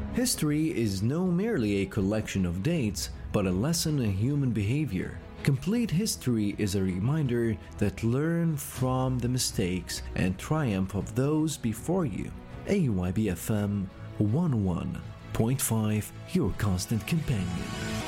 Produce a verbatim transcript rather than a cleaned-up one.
History is no merely a collection of dates, but a lesson in human behavior. Complete history is a reminder that learn from the mistakes and triumph of those before you. A U I B F M one oh one point five, your constant companion.